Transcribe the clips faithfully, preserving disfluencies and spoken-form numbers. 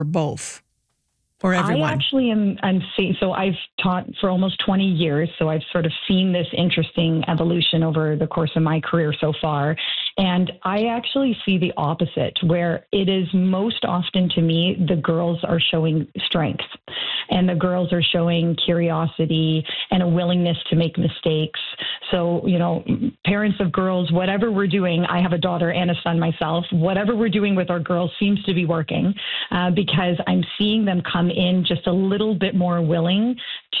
both or I everyone? actually am, I'm seeing, so I've taught for almost twenty years. So I've sort of seen this interesting evolution over the course of my career so far. And I actually see the opposite, where it is most often to me, the girls are showing strength and the girls are showing curiosity and a willingness to make mistakes. So, you know, parents of girls, whatever we're doing, I have a daughter and a son myself, whatever we're doing with our girls seems to be working uh, because I'm seeing them come in just a little bit more willing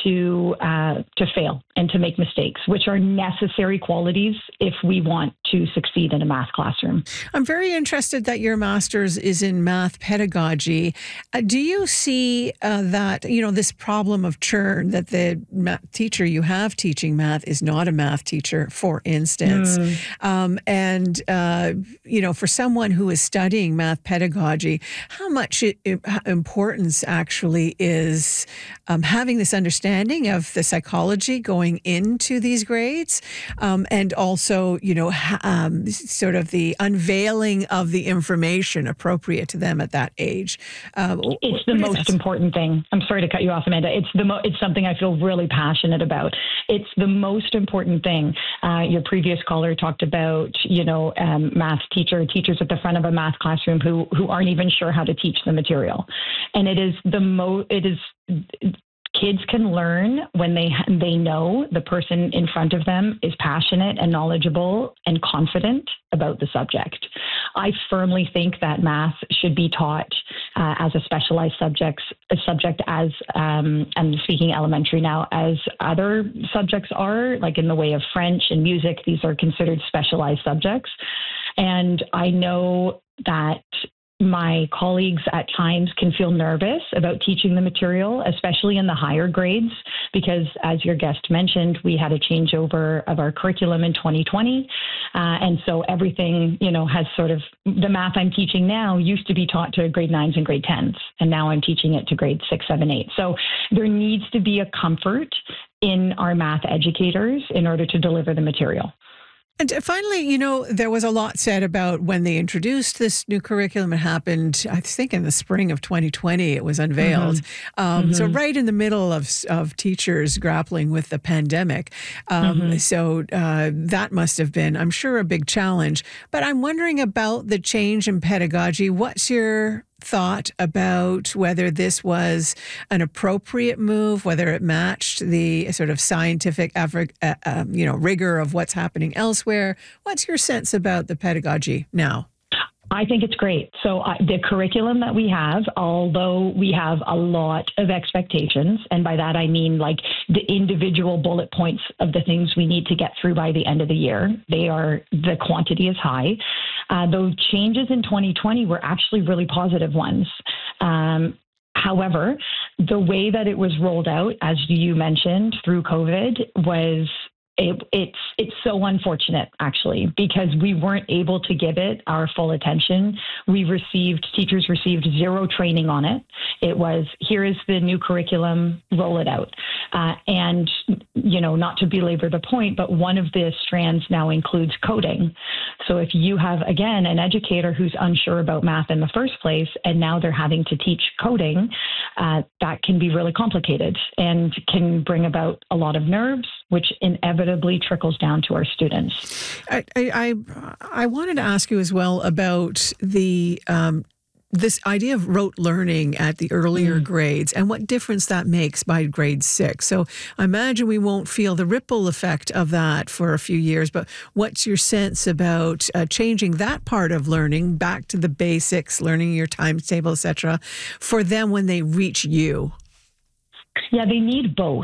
to uh, to fail and to make mistakes, which are necessary qualities if we want to succeed in a math classroom. I'm very interested that your master's is in math pedagogy. Uh, do you see uh, that, you know, this problem of churn, that the math teacher you have teaching math is not a math teacher, for instance? Mm. Um, and, uh, you know, for someone who is studying math pedagogy, how much it, it, importance actually is um, having this understanding of the psychology going into these grades, um, and also, you know, ha- um, sort of the unveiling of the information appropriate to them at that age. Uh, it's the most important thing. I'm sorry to cut you off, Amanda. It's the mo- it's something I feel really passionate about. It's the most important thing. Uh, your previous caller talked about, you know, um, math teacher, teachers at the front of a math classroom who who aren't even sure how to teach the material, and it is the mo. It is. Kids can learn when they they know the person in front of them is passionate and knowledgeable and confident about the subject. I firmly think that math should be taught uh, as a specialized subjects, a subject as, um, I'm speaking elementary now, as other subjects are, like in the way of French and music. These are considered specialized subjects. And I know that my colleagues at times can feel nervous about teaching the material, especially in the higher grades, because as your guest mentioned, we had a changeover of our curriculum in twenty twenty. Uh, and so everything, you know, has sort of, the math I'm teaching now used to be taught to grade nines and grade tens. And now I'm teaching it to grade six, seven, eight. So there needs to be a comfort in our math educators in order to deliver the material. And finally, you know, there was a lot said about when they introduced this new curriculum. It happened, I think, in the spring of twenty twenty. It was unveiled. Mm-hmm. Um, mm-hmm. So right in the middle of of teachers grappling with the pandemic. Um, mm-hmm. So uh, that must have been, I'm sure, a big challenge. But I'm wondering about the change in pedagogy. What's your thought about whether this was an appropriate move, whether it matched the sort of scientific effort, uh, um, you know, rigor of what's happening elsewhere? What's your sense about the pedagogy now? I think it's great. So uh, the curriculum that we have, although we have a lot of expectations, and by that I mean like the individual bullet points of the things we need to get through by the end of the year, they are, the quantity is high. Uh, those changes in twenty twenty were actually really positive ones. Um, however, the way that it was rolled out, as you mentioned, through COVID was It, it's it's so unfortunate, actually, because we weren't able to give it our full attention. We received, teachers received zero training on it. It was, here is the new curriculum, roll it out. Uh, and, you know, not to belabor the point, but one of the strands now includes coding. So if you have, again, an educator who's unsure about math in the first place, and now they're having to teach coding, uh, that can be really complicated and can bring about a lot of nerves, which inevitably trickles down to our students. I I, I wanted to ask you as well about the um, this idea of rote learning at the earlier mm. grades and what difference that makes by grade six. So I imagine we won't feel the ripple effect of that for a few years, but what's your sense about uh, changing that part of learning back to the basics, learning your times table, et cetera, for them when they reach you? Yeah, they need both.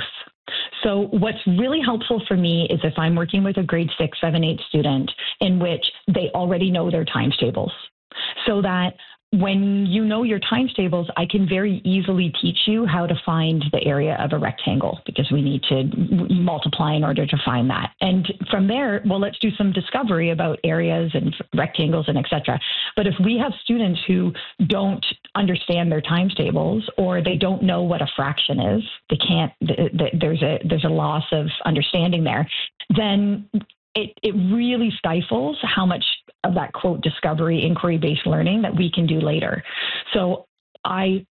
So what's really helpful for me is if I'm working with a grade six, seven, eight student in which they already know their times tables, so that when you know your times tables, I can very easily teach you how to find the area of a rectangle, because we need to multiply in order to find that. And from there, well, let's do some discovery about areas and rectangles and et cetera. But if we have students who don't understand their times tables, or they don't know what a fraction is, they can't, there's a, there's a loss of understanding there, then it, it really stifles how much of that, quote, discovery, inquiry-based learning that we can do later. So I